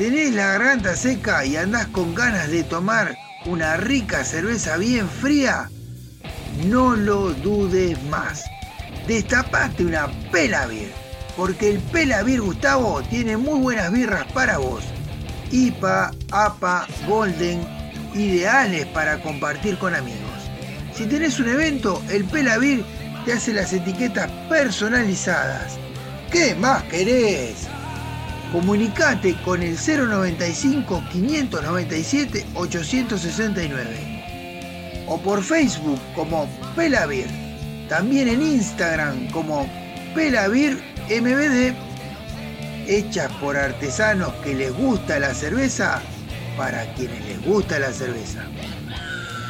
¿Tenés la garganta seca y andás con ganas de tomar una rica cerveza bien fría? No lo dudes más. Destapate una Pela Beer, porque el Pela Beer, Gustavo, tiene muy buenas birras para vos. IPA, APA, Golden, ideales para compartir con amigos. Si tenés un evento, el Pela Beer te hace las etiquetas personalizadas. ¿Qué más querés? Comunicate con el 095 597 869 o por Facebook como Pela Beer, también en Instagram como Pela Beer MBD, hechas por artesanos que les gusta la cerveza para quienes les gusta la cerveza.